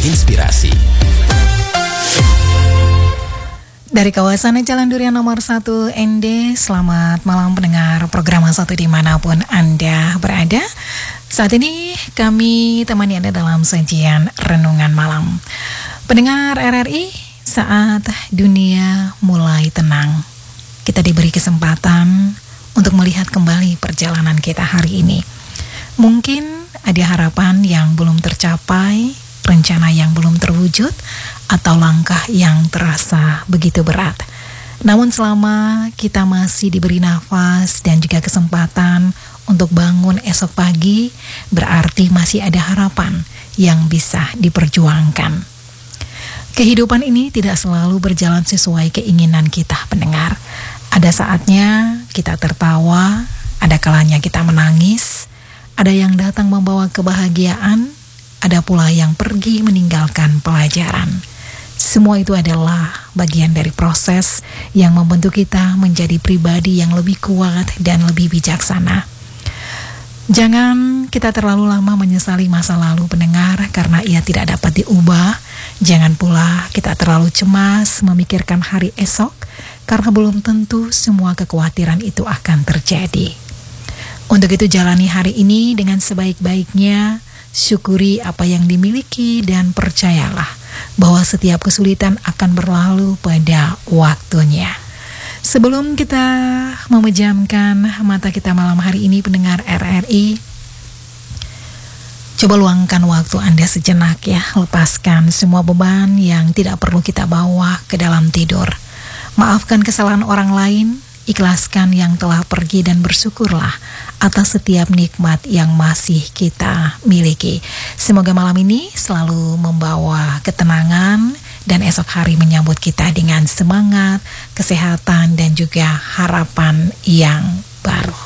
inspirasi. Dari kawasan Jalan Durian nomor 1 ND, selamat malam pendengar program 1 dimanapun Anda berada. Saat ini kami temani Anda dalam sajian Renungan Malam. Pendengar RRI, saat dunia mulai tenang, kita diberi kesempatan untuk melihat kembali perjalanan kita hari ini. Mungkin ada harapan yang belum tercapai, rencana yang belum terwujud, atau langkah yang terasa begitu berat. Namun selama kita masih diberi nafas dan juga kesempatan untuk bangun esok pagi, berarti masih ada harapan yang bisa diperjuangkan. Kehidupan ini tidak selalu berjalan sesuai keinginan kita, pendengar. Ada saatnya kita tertawa, ada kalanya kita menangis, ada yang datang membawa kebahagiaan, ada pula yang pergi meninggalkan pelajaran. Semua itu adalah bagian dari proses yang membentuk kita menjadi pribadi yang lebih kuat dan lebih bijaksana. Jangan kita terlalu lama menyesali masa lalu, pendengar, karena ia tidak dapat diubah. Jangan pula kita terlalu cemas memikirkan hari esok, karena belum tentu semua kekhawatiran itu akan terjadi. Untuk itu jalani hari ini dengan sebaik-baiknya, syukuri apa yang dimiliki, dan percayalah bahwa setiap kesulitan akan berlalu pada waktunya. Sebelum kita memejamkan mata kita malam hari ini, pendengar RRI, coba luangkan waktu Anda sejenak ya. Lepaskan semua beban yang tidak perlu kita bawa ke dalam tidur. Maafkan kesalahan orang lain, ikhlaskan yang telah pergi, dan bersyukurlah atas setiap nikmat yang masih kita miliki. Semoga malam ini selalu membawa ketenangan dan esok hari menyambut kita dengan semangat, kesehatan, dan juga harapan yang baru.